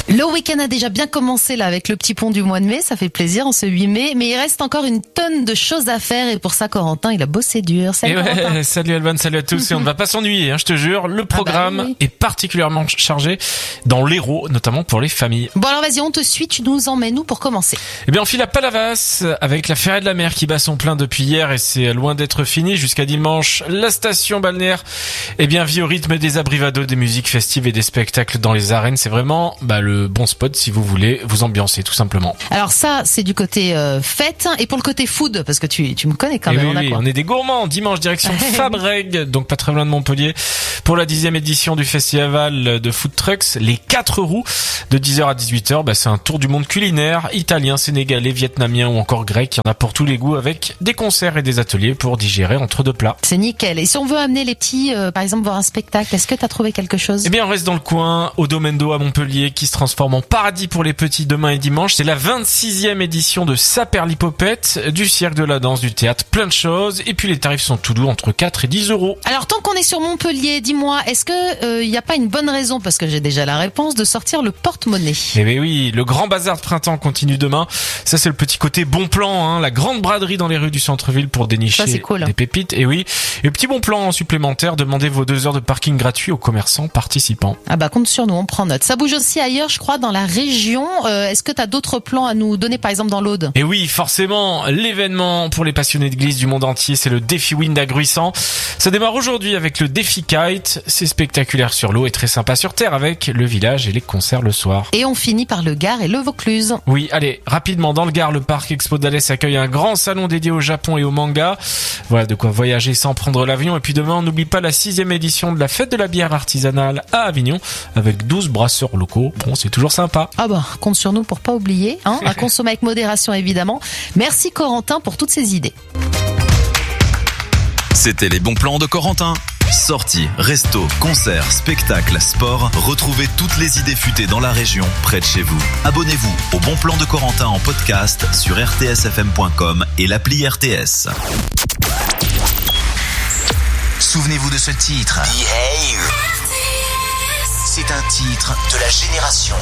Le week-end a déjà bien commencé là avec le petit pont du mois de mai, ça fait plaisir en ce 8 mai, mais il reste encore une tonne de choses à faire et pour ça Corentin, il a bossé dur. Salut Corentin. Salut Alban, salut à tous et on ne va pas s'ennuyer, je te jure, le programme est particulièrement chargé dans l'Hérault, notamment pour les familles. Bon alors vas-y, on te suit, tu nous emmènes où pour commencer? Eh bien on file à Palavas avec la Ferraille de la Mer qui bat son plein depuis hier et c'est loin d'être fini jusqu'à dimanche. La station balnéaire vit au rythme des abrivados, des musiques festives et des spectacles dans les arènes. C'est vraiment le bon spot si vous voulez vous ambiancer tout simplement. Alors ça c'est du côté fête et pour le côté food parce que tu me connais quand même. Oui, on est des gourmands. Dimanche direction Fabrègues, donc pas très loin de Montpellier pour la 10e édition du festival de food trucks, les 4 roues de 10h à 18h. C'est un tour du monde culinaire, italien, sénégalais, vietnamien ou encore grec. Il y en a pour tous les goûts avec des concerts et des ateliers pour digérer entre deux plats. C'est nickel. Et si on veut amener les petits, par exemple voir un spectacle, est-ce que t'as trouvé quelque chose? Eh bien on reste dans le coin, au Domaine d'eau à Montpellier qui se transforme en paradis pour les petits demain et dimanche. C'est la 26e édition de Saperlipopette, du cirque, de la danse, du théâtre, plein de choses. Et puis les tarifs sont tout doux entre 4 et 10 euros. Alors tant qu'on est sur Montpellier, dis-moi, est-ce que y a pas une bonne raison, parce que j'ai déjà la réponse, de sortir le porte-monnaie? Eh bien oui, le grand bazar de printemps continue demain. Ça c'est le petit côté bon plan, la grande braderie dans les rues du centre-ville pour dénicher des pépites. Et oui, et petit bon plan supplémentaire, demandez vos 2 heures de parking gratuit aux commerçants participants. Ah compte sur nous, on prend note. Ça bouge aussi ailleurs, je crois, dans la région. Est-ce que tu as d'autres plans à nous donner, par exemple dans l'Aude? Et oui, forcément, l'événement pour les passionnés de glisse du monde entier, c'est le défi Wind à Gruissant. Ça démarre aujourd'hui avec le défi Kite. C'est spectaculaire sur l'eau et très sympa sur terre avec le village et les concerts le soir. Et on finit par le Gard et le Vaucluse. Oui, allez, rapidement, dans le Gard, le parc Expo d'Alès accueille un grand salon dédié au Japon et au manga. Voilà de quoi voyager sans prendre l'avion. Et puis demain, on n'oublie pas la 6e édition de la fête de la bière artisanale à Avignon avec 12 brasseurs locaux. Bon, c'est toujours sympa. Compte sur nous pour pas oublier, à consommer avec modération évidemment. Merci Corentin pour toutes ces idées. C'était les bons plans de Corentin. Sorties, restos, concerts, spectacles, sport. Retrouvez toutes les idées futées dans la région, près de chez vous. Abonnez-vous au Bon Plan de Corentin en podcast sur rtsfm.com et l'appli RTS. Souvenez-vous de ce titre. Behave. C'est un titre de la génération